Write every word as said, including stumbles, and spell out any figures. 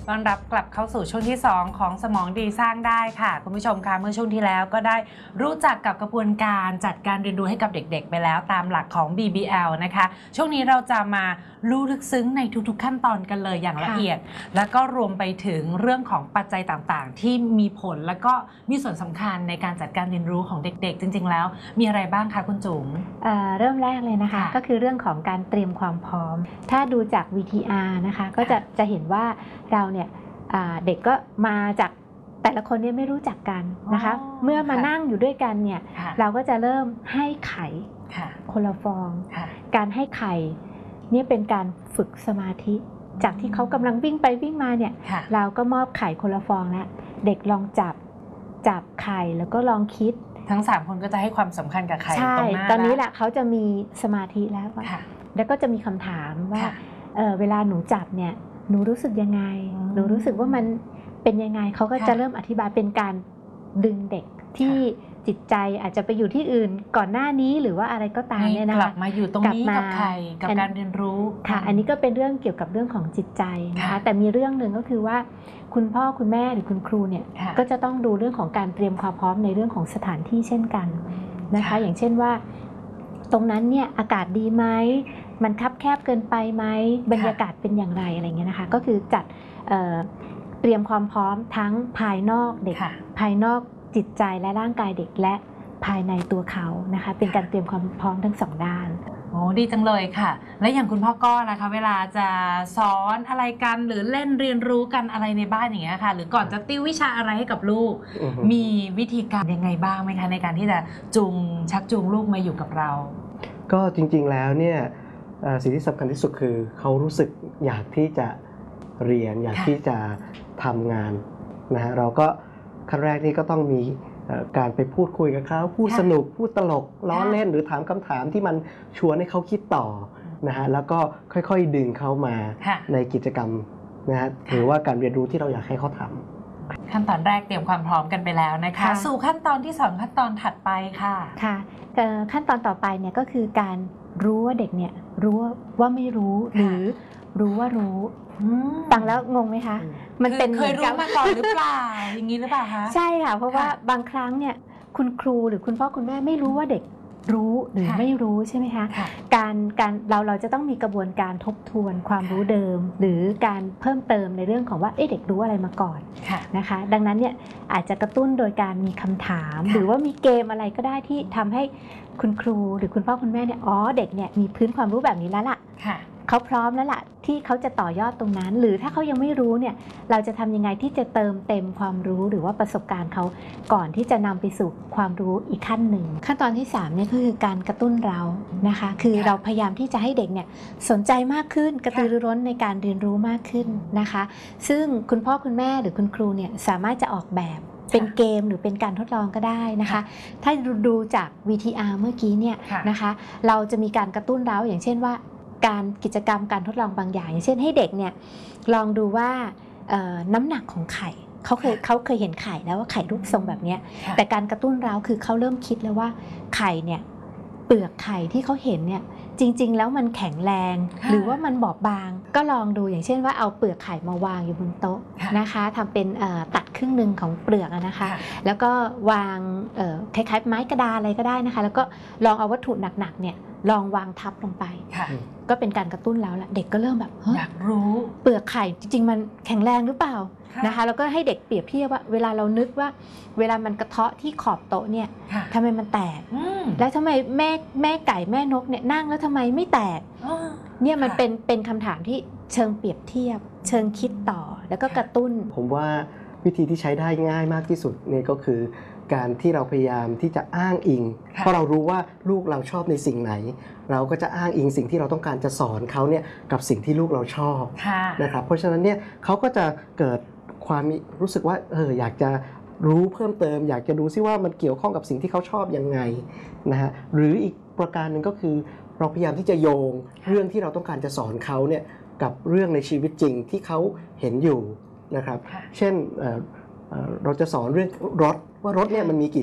ต้อนรับกลับเข้าสู่ช่วงที่สองของสมองดีสร้างได้ค่ะคุณผู้ชมคะเมื่อช่วงที่แล้วก็ได้รู้จักกับกระบวนการจัดการเรียนรู้ให้กับเด็กๆไปแล้วตามหลักของ บี บี แอล นะคะช่วงนี้เราจะมารู้ลึกซึ้งในทุกๆขั้นตอนกันเลยอย่างละเอียดแล้วก็รวมไปถึงเรื่องของปัจจัยต่างๆที่มีผลแล้วก็มีส่วนสำคัญในการจัดการเรียนรู้ของเด็กๆจริงๆแล้วมีอะไรบ้างคะคุณจุ๋มเอ่อเริ่มแรกเลยนะคะก็คือเรื่องของการเตรียมความพร้อมถ้าดูจาก วี ที อาร์ นะคะก็จะจะเห็นว่าเราเนี่ยเด็กก็มาจากแต่ละคนเนี่ยไม่รู้จักกันนะคะเมื่อมานั่งอยู่ด้วยกันเนี่ยเราก็จะเริ่มให้ไข่คนละฟองการให้ไข่เนี่ยเป็นการฝึกสมาธิจากที่เขากำลังวิ่งไปวิ่งมาเนี่ยเราก็มอบไข่คนละฟองแล้วเด็กลองจับจับไข่แล้วก็ลองคิดทั้งสามคนก็จะให้ความสำคัญกับไข่ตรงหน้าตอนนี้แหละเขาจะมีสมาธิแล้วแล้วก็จะมีคำถามว่าเ, เวลาหนูจับเนี่ยหนูรู้สึกยังไงหนูรู้สึกว่ามันเป็นยังไงเขาก็จะเริ่มอธิบายเป็นการดึงเด็กที่จิตใจอาจจะไปอยู่ที่อื่นก่อนหน้านี้หรือว่าอะไรก็ตามเนี่ยนะคะกลับมาอยู่ตรงนี้กับใครกับการเรียนรู้ค่ะอันนี้ก็เป็นเรื่องเกี่ยวกับเรื่องของจิตใจนะคะแต่มีเรื่องหนึ่งก็คือว่าคุณพ่อคุณแม่หรือคุณครูเนี่ยก็จะต้องดูเรื่องของการเตรียมความพร้อมในเรื่องของสถานที่เช่นกันนะคะอย่างเช่นว่าตรงนั้นเนี่ยอากาศดีไหมมันคับแคบเกินไปไหมบรรยากาศเป็นอย่างไรอะไรเงี้ยนะคะก็คือจัด เ, เตรียมความพร้อมทั้งภายนอกเด็กภายนอกจิตใจและร่างกายเด็กและภายในตัวเขานะคะเป็นการเตรียมความพร้อมทั้งสองด้านโอ้ดีจังเลยค่ะและอย่างคุณพ่อก็นะคะเวลาจะสอนอะไรกันหรือเล่นเรียนรู้กันอะไรในบ้านอย่างเงี้ยค่ะหรือก่อนจะติววิชาอะไรให้กับลูก มีวิธีการยังไงบ้างไหมคะในการที่จะจูงชักจูงลูกมาอยู่กับเราก็จริงๆแล้วเนี่ยสิ่งที่สำคัญที่สุดคือเขารู้สึกอยากที่จะเรียนอยากที่จะทำงานนะฮะเราก็ขั้นแรกนี่ก็ต้องมีการไปพูดคุยกับเขาพูดสนุกพูดตลกล้อเล่นหรือถามคำถามที่มันชวนให้เขาคิดต่อนะฮะแล้วก็ค่อยๆดึงเขามาในกิจกรรมนะฮะหรือว่าการเรียนรู้ที่เราอยากให้เขาทำขั้นตอนแรกเตรียมความพร้อมกันไปแล้วนะคะสู่ขั้นตอนที่สองขั้นตอนถัดไปค่ะค่ะขั้นตอนต่อไปเนี่ยก็คือการรู้ว่าเด็กเนี่ยรู้ว่าไม่รู้หรือรู้ว่ารู้ฟังแล้วงงไหมคะมันเป็นเคยรู้มาก่อนหรือเปล่าอย่างนี้หรือเปล่าคะใช่ค่ะเพราะว่าบางครั้งเนี่ยคุณครูหรือคุณพ่อคุณแม่ไม่รู้ว่าเด็กรู้หรือไม่รู้ใช่ไหมคะการการเราเราจะต้องมีกระบวนการทบทวนความรู้เดิมหรือการเพิ่มเติมในเรื่องของว่าเอ๊ะเด็กรู้อะไรมาก่อนนะคะดังนั้นเนี่ยอาจจะกระตุ้นโดยการมีคำถามหรือว่ามีเกมอะไรก็ได้ที่ทำให้คุณครูหรือคุณพ่อคุณแม่เนี่ยอ๋อเด็กเนี่ยมีพื้นความรู้แบบนี้แล้วล่ะเขาพร้อมแล้วล่ะที่เขาจะต่อยอดตรงนั้นหรือถ้าเขายังไม่รู้เนี่ยเราจะทำยังไงที่จะเติมเต็มความรู้หรือว่าประสบการณ์เขาก่อนที่จะนำไปสู่ความรู้อีกขั้นหนึ่งขั้นตอนที่สามเนี่ยก็คือการกระตุ้นเรานะคะคือเราพยายามที่จะให้เด็กเนี่ยสนใจมากขึ้นกระตือรือร้นในการเรียนรู้มากขึ้นนะคะซึ่งคุณพ่อคุณแม่หรือคุณครูเนี่ยสามารถจะออกแบบเป็นเกมหรือเป็นการทดลองก็ได้นะคะถ้าดูจาก วี ที อาร์ เมื่อกี้เนี่ยนะคะเราจะมีการกระตุ้นเราอย่างเช่นว่าการกิจกรรมการทดลองบางอย่างอย่างเช่นให้เด็กเนี่ยลองดูว่าน้ำหนักของไข่เขาเคยเขาเคยเห็นไข่แล้วว่าไข่รูปทรงแบบนี้แต่การกระตุ้นเราคือเขาเริ่มคิดแล้วว่าไข่เนี่ยเปลือกไข่ที่เขาเห็นเนี่ยจริงๆแล้วมันแข็งแรงหรือว่ามันบอบบางก็ลองดูอย่างเช่นว่าเอาเปลือกไข่มาวางอยู่บนโต๊ะนะคะทำเป็นตัดครึ่งหนึ่งของเปลือกนะคะแล้วก็วางคล้ายๆไม้กระดาษอะไรก็ได้นะคะแล้วก็ลองเอาวัตถุหนักๆเนี่ยลองวางทับลงไปก็เป็นการกระตุ้นแล้วละเด็กก็เริ่มแบบอยากรู้เปลือกไข่จริงๆมันแข็งแรงหรือเปล่านะคะแล้วก็ให้เด็กเปรียบเทียบว่าเวลาเรานึกว่าเวลามันกระเทาะที่ขอบโต๊ะเนี่ยทำไมมันแตกแล้วทำไมแม่แม่ไก่แม่นกเนี่ยนั่งแล้วทำไมไม่แตกเนี่ยมันเป็นเป็นคำถามที่เชิงเปรียบเทียบเชิงคิดต่อแล้วก็กระตุ้นผมว่าวิธีที่ใช้ได้ง่ายมากที่สุดนี่ก็คือการที่เราพยายามที่จะอ้างอิงเพราะเรารู้ว่าลูกเราชอบในสิ่งไหนเราก็จะอ้างอิงสิ่งที่เราต้องการจะสอนเขาเนี่ยกับสิ่งที่ลูกเราชอบนะครับเพราะฉะนั้นเนี่ยเขาก็จะเกิดความรู้สึกว่าเอออยากจะรู้เพิ่มเติมอยากจะดูซิว่ามันเกี่ยวข้องกับสิ่งที่เขาชอบยังไงนะฮะหรืออีกประการหนึ่งก็คือเราพยายามที่จะโยงเรื่องที่เราต้องการจะสอนเขาเนี่ยกับเรื่องในชีวิตจริงที่เขาเห็นอยู่นะครับเช่นเราจะสอนเรื่องรถว่ารถเนี่ยมันมีกี่